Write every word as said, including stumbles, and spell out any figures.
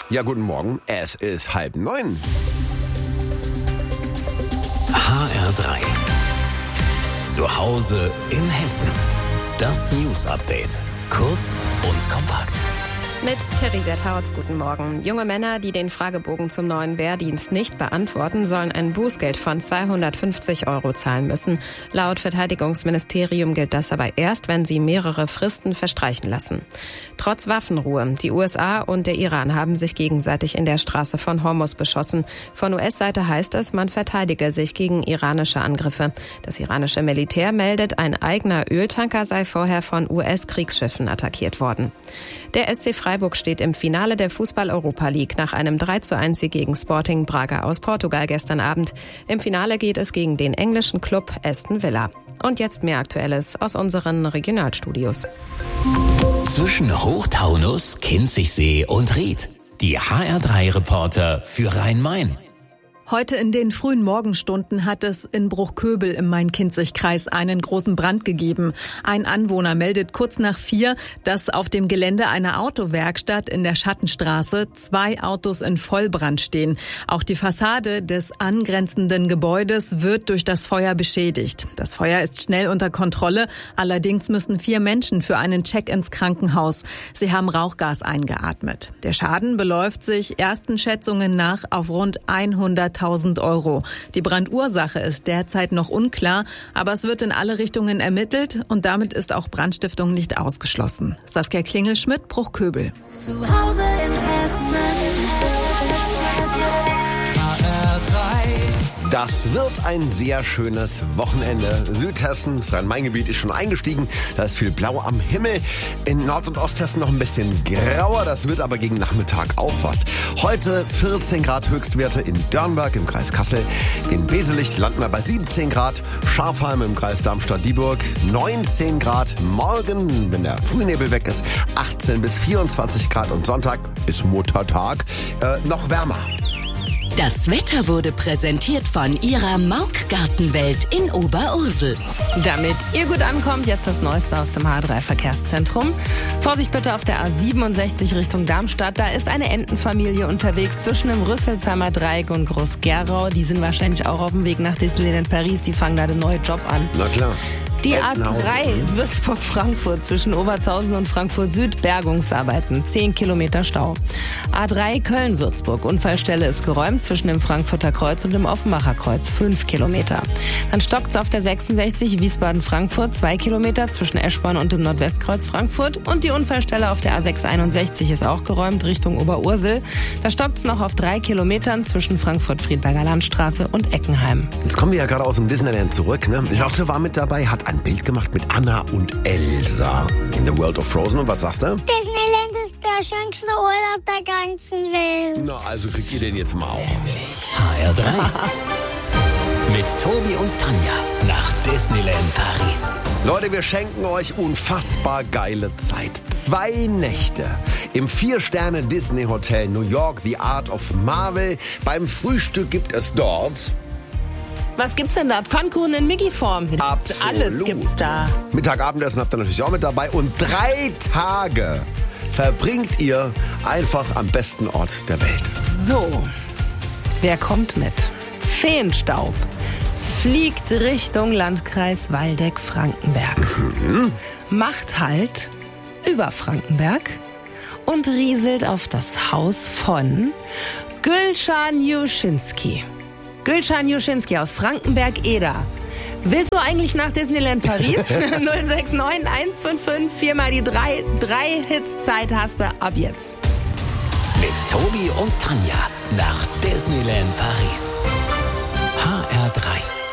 Ja, guten Morgen. Es ist halb neun. H R drei. Zu Hause in Hessen. Das News Update. Kurz und kompakt. Mit Theresa Tautz, guten Morgen. Junge Männer, die den Fragebogen zum neuen Wehrdienst nicht beantworten, sollen ein Bußgeld von zweihundertfünfzig Euro zahlen müssen. Laut Verteidigungsministerium gilt das aber erst, wenn sie mehrere Fristen verstreichen lassen. Trotz Waffenruhe. Die U S A und der Iran haben sich gegenseitig in der Straße von Hormuz beschossen. Von U S-Seite heißt es, man verteidige sich gegen iranische Angriffe. Das iranische Militär meldet, ein eigener Öltanker sei vorher von U S-Kriegsschiffen attackiert worden. Der S C Freiburg steht im Finale der Fußball-Europa League nach einem drei zu eins Sieg gegen Sporting Braga aus Portugal gestern Abend. Im Finale geht es gegen den englischen Club Aston Villa. Und jetzt mehr Aktuelles aus unseren Regionalstudios. Zwischen Hochtaunus, Kinzigsee und Ried. Die H R drei Reporter für Rhein-Main. Heute in den frühen Morgenstunden hat es in Bruchköbel im Main-Kinzig-Kreis einen großen Brand gegeben. Ein Anwohner meldet kurz nach vier, dass auf dem Gelände einer Autowerkstatt in der Schattenstraße zwei Autos in Vollbrand stehen. Auch die Fassade des angrenzenden Gebäudes wird durch das Feuer beschädigt. Das Feuer ist schnell unter Kontrolle. Allerdings müssen vier Menschen für einen Check ins Krankenhaus. Sie haben Rauchgas eingeatmet. Der Schaden beläuft sich ersten Schätzungen nach auf rund hunderttausend Euro. Die Brandursache ist derzeit noch unklar, aber es wird in alle Richtungen ermittelt und damit ist auch Brandstiftung nicht ausgeschlossen. Saskia Klingelschmidt, Bruchköbel. Zu Hause in Hessen. H R drei. Das wird ein sehr schönes Wochenende. Südhessen, das Rhein-Main-Gebiet ist schon eingestiegen. Da ist viel Blau am Himmel. In Nord- und Osthessen noch ein bisschen grauer. Das wird aber gegen Nachmittag auch was. Heute vierzehn Grad Höchstwerte in Dörnberg im Kreis Kassel. In Beselich landen wir bei siebzehn Grad. Scharfheim im Kreis Darmstadt-Dieburg neunzehn Grad. Morgen, wenn der Frühnebel weg ist, achtzehn bis vierundzwanzig Grad. Und Sonntag ist Muttertag, äh, noch wärmer. Das Wetter wurde präsentiert von Ihrer Mauk-Gartenwelt in Oberursel. Damit ihr gut ankommt, jetzt das Neueste aus dem H R drei Verkehrszentrum. Vorsicht bitte auf der A siebenundsechzig Richtung Darmstadt. Da ist eine Entenfamilie unterwegs zwischen dem Rüsselsheimer Dreieck und Groß-Gerau. Die sind wahrscheinlich auch auf dem Weg nach Disneyland Paris. Die fangen da einen neuen Job an. Na klar. Die A drei Würzburg-Frankfurt zwischen Oberzhausen und Frankfurt Süd, Bergungsarbeiten, zehn Kilometer Stau. A drei Köln-Würzburg, Unfallstelle ist geräumt zwischen dem Frankfurter Kreuz und dem Offenbacher Kreuz, fünf Kilometer. Dann stockt's auf der sechsundsechzig Wiesbaden-Frankfurt, zwei Kilometer zwischen Eschborn und dem Nordwestkreuz Frankfurt. Und die Unfallstelle auf der A sechs einundsechzig ist auch geräumt Richtung Oberursel. Da stockt's noch auf drei Kilometern zwischen Frankfurt-Friedberger Landstraße und Eckenheim. Jetzt kommen wir ja gerade aus dem Disneyland zurück. Ne? Lotte war mit dabei, hat ein Bild gemacht mit Anna und Elsa in The World of Frozen. Und was sagst du? Disneyland ist der schönste Urlaub der ganzen Welt. Na, also kriegt ihr den jetzt mal auch. H R drei. Mit Tobi und Tanja nach Disneyland Paris. Leute, wir schenken euch unfassbar geile Zeit. Zwei Nächte im Vier-Sterne-Disney-Hotel New York, The Art of Marvel. Beim Frühstück gibt es dort... Was gibt's denn da? Pfannkuchen in Mickey-Form. Absolut. Alles gibt's da. Mittagabendessen habt ihr natürlich auch mit dabei. Und drei Tage verbringt ihr einfach am besten Ort der Welt. So, wer kommt mit? Feenstaub fliegt Richtung Landkreis Waldeck-Frankenberg. Mhm. Macht Halt über Frankenberg und rieselt auf das Haus von Gülcan Juschinski. Gülcan Juschinski aus Frankenberg-Eder. Willst du eigentlich nach Disneyland Paris? null sechs neun eins fünf fünf vier mal die drei. Drei Hits Zeit hast du ab jetzt. Mit Tobi und Tanja nach Disneyland Paris. H R drei.